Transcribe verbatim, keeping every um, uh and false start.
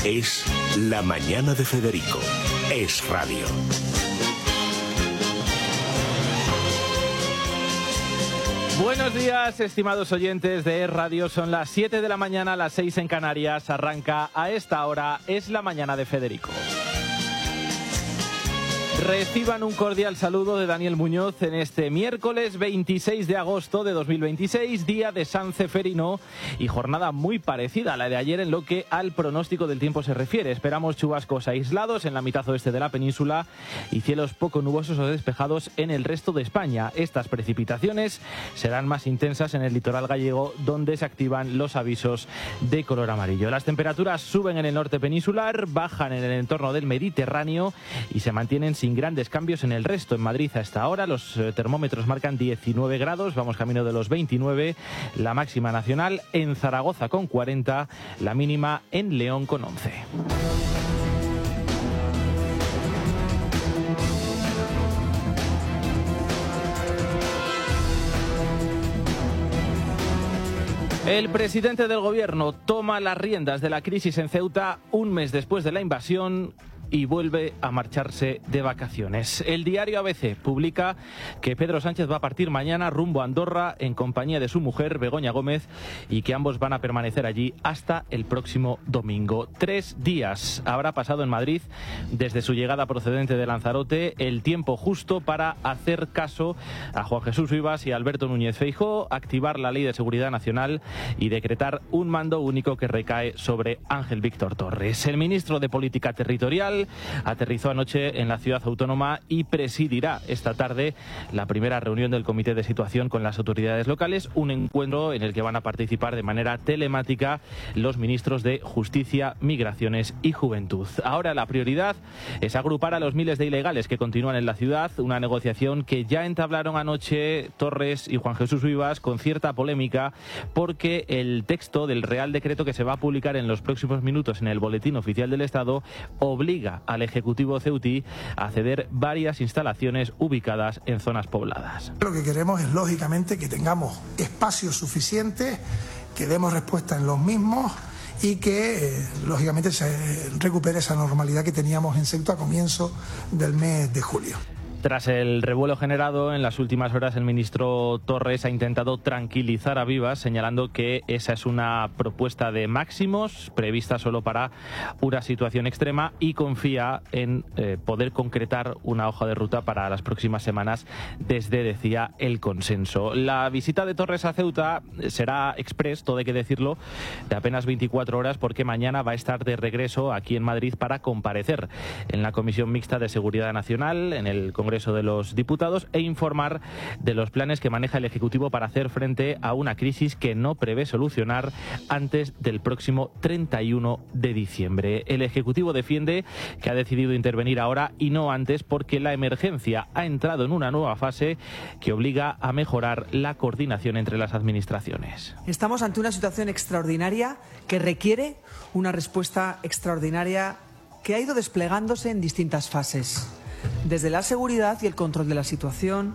Es La Mañana de Federico. Es radio. Buenos días, estimados oyentes de Es Radio. Son las siete de la mañana, las seis en Canarias. Arranca a esta hora Es La Mañana de Federico. Reciban un cordial saludo de Daniel Muñoz en este miércoles veintiséis de agosto de dos mil veintiséis, día de San Ceferino y jornada muy parecida a la de ayer en lo que al pronóstico del tiempo se refiere. Esperamos chubascos aislados en la mitad oeste de la península y cielos poco nubosos o despejados en el resto de España. Estas precipitaciones serán más intensas en el litoral gallego, donde se activan los avisos de color amarillo. Las temperaturas suben en el norte peninsular, bajan en el entorno del Mediterráneo y se mantienen sin grandes cambios en el resto. En Madrid a esta hora los termómetros marcan diecinueve grados, vamos camino de los veintinueve, la máxima nacional en Zaragoza con cuarenta, la mínima en León con once. El presidente del gobierno toma las riendas de la crisis en Ceuta un mes después de la invasión y vuelve a marcharse de vacaciones. El diario A B C publica que Pedro Sánchez va a partir mañana rumbo a Andorra en compañía de su mujer Begoña Gómez y que ambos van a permanecer allí hasta el próximo domingo. Tres días habrá pasado en Madrid desde su llegada procedente de Lanzarote, el tiempo justo para hacer caso a Juan Jesús Rivas y a Alberto Núñez Feijóo, activar la Ley de Seguridad Nacional y decretar un mando único que recae sobre Ángel Víctor Torres. El ministro de Política Territorial aterrizó anoche en la ciudad autónoma y presidirá esta tarde la primera reunión del Comité de Situación con las autoridades locales, un encuentro en el que van a participar de manera telemática los ministros de Justicia, Migraciones y Juventud. Ahora la prioridad es agrupar a los miles de ilegales que continúan en la ciudad, una negociación que ya entablaron anoche Torres y Juan Jesús Vivas con cierta polémica porque el texto del Real Decreto que se va a publicar en los próximos minutos en el Boletín Oficial del Estado obliga al Ejecutivo ceutí a ceder varias instalaciones ubicadas en zonas pobladas. Lo que queremos es, lógicamente, que tengamos espacios suficientes, que demos respuesta en los mismos y que, eh, lógicamente, se recupere esa normalidad que teníamos en Ceuta a comienzo del mes de julio. Tras el revuelo generado en las últimas horas, el ministro Torres ha intentado tranquilizar a Vivas, señalando que esa es una propuesta de máximos prevista solo para una situación extrema y confía en eh, poder concretar una hoja de ruta para las próximas semanas desde, decía, el consenso. La visita de Torres a Ceuta será express, todo hay que decirlo, de apenas veinticuatro horas, porque mañana va a estar de regreso aquí en Madrid para comparecer en la Comisión Mixta de Seguridad Nacional, en el Congreso de los Diputados, e informar de los planes que maneja el Ejecutivo para hacer frente a una crisis que no prevé solucionar antes del próximo treinta y uno de diciembre. El Ejecutivo defiende que ha decidido intervenir ahora y no antes porque la emergencia ha entrado en una nueva fase que obliga a mejorar la coordinación entre las administraciones. Estamos ante una situación extraordinaria que requiere una respuesta extraordinaria que ha ido desplegándose en distintas fases. Desde la seguridad y el control de la situación,